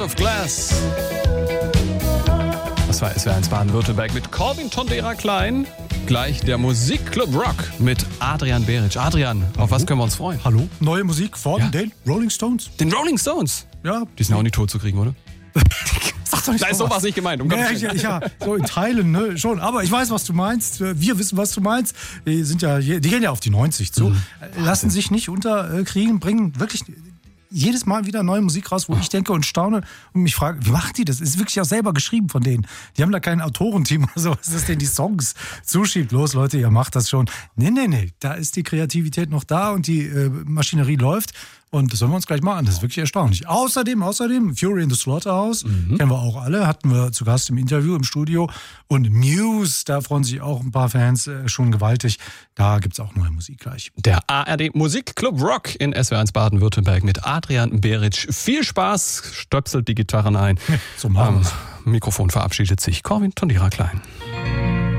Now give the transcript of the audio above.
Heart of Glass. Das war SWR1 Baden-Württemberg mit Corwin Tondera Klein. Gleich der Musikclub Rock mit Adrian Beric. Adrian, auf was können wir uns freuen? Hallo, neue Musik von den Rolling Stones. Den Rolling Stones? Ja. Die sind auch nicht tot zu kriegen, oder? Sag doch nicht Nein, so war es nicht gemeint. Ja, so in Teilen, ne, schon. Aber ich weiß, was du meinst. Wir wissen, was du meinst. Die gehen ja auf die 90 zu. Lassen sich nicht unterkriegen, bringen wirklich jedes Mal wieder neue Musik raus, wo ich denke und staune und mich frage, wie macht die das? Ist wirklich auch selber geschrieben von denen. Die haben da kein Autorenteam oder so, was denen die Songs zuschiebt. Los, Leute, ihr macht das schon. Nee. Da ist die Kreativität noch da und die Maschinerie läuft. Und das sollen wir uns gleich mal an. Das ist wirklich erstaunlich. Außerdem, Fury in the Slaughterhouse, kennen wir auch alle, hatten wir zu Gast im Interview im Studio. Und Muse, da freuen sich auch ein paar Fans schon gewaltig. Da gibt's auch neue Musik gleich. Der ARD Musikclub Rock in SWR1 Baden-Württemberg mit Adrian Beric. Viel Spaß, stöpselt die Gitarren ein. So machen wir's. Am Mikrofon verabschiedet sich Corwin Tondera Klein.